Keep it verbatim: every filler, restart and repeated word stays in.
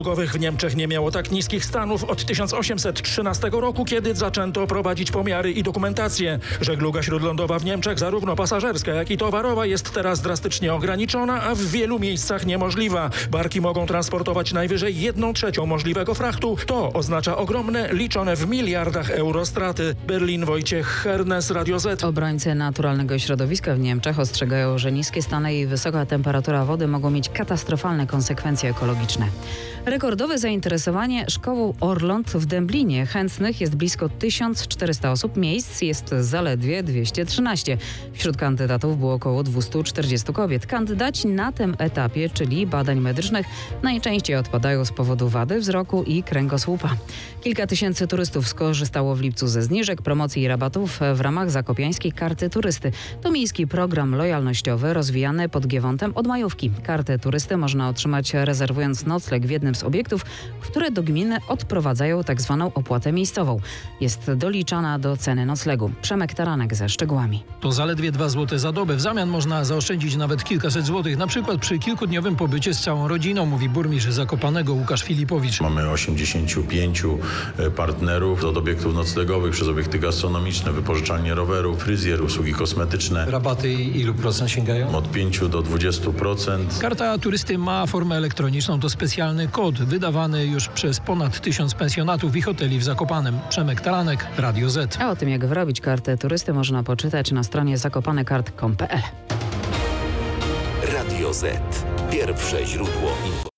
W Niemczech nie miało tak niskich stanów od tysiąc osiemset trzynastego roku, kiedy zaczęto prowadzić pomiary i dokumentację. Żegluga śródlądowa w Niemczech, zarówno pasażerska, jak i towarowa, jest teraz drastycznie ograniczona, a w wielu miejscach niemożliwa. Barki mogą transportować najwyżej jedną trzecią możliwego frachtu. To oznacza ogromne, liczone w miliardach euro straty. Berlin, Wojciech Hernes, Radio Z. Obrońcy naturalnego środowiska w Niemczech ostrzegają, że niskie stany i wysoka temperatura wody mogą mieć katastrofalne konsekwencje ekologiczne. Rekordowe zainteresowanie szkołą Orląt w Dęblinie. Chętnych jest blisko tysiąc czterysta osób, miejsc jest zaledwie dwieście trzynaście. Wśród kandydatów było około dwieście czterdzieści kobiet. Kandydaci na tym etapie, czyli badań medycznych, najczęściej odpadają z powodu wady wzroku i kręgosłupa. Kilka tysięcy turystów skorzystało w lipcu ze zniżek, promocji i rabatów w ramach zakopiańskiej karty turysty. To miejski program lojalnościowy rozwijany pod Giewontem od majówki. Kartę turysty można otrzymać rezerwując nocleg w jednym z obiektów, które do gminy odprowadzają tak zwaną opłatę miejscową. Jest doliczana do ceny noclegu. Przemek Taranek ze szczegółami. To zaledwie dwa złote za dobę. W zamian można zaoszczędzić nawet kilkaset złotych, na przykład przy kilkudniowym pobycie z całą rodziną, mówi burmistrz Zakopanego Łukasz Filipowicz. Mamy osiemdziesięciu pięciu partnerów od obiektów noclegowych, przez obiekty gastronomiczne, wypożyczalnie rowerów, fryzjer, usługi kosmetyczne. Rabaty ilu procent sięgają? Od pięciu do dwudziestu procent. Karta turysty ma formę elektroniczną, to specjalny kod wydawany już przez ponad tysiąc pensjonatów i hoteli w Zakopanem. Przemek Taranek, Radio Z. A o tym, jak wyrobić kartę turysty, można poczytać na stronie zakopanekart kropka com kropka pe el. Radio Z. Pierwsze źródło informacji.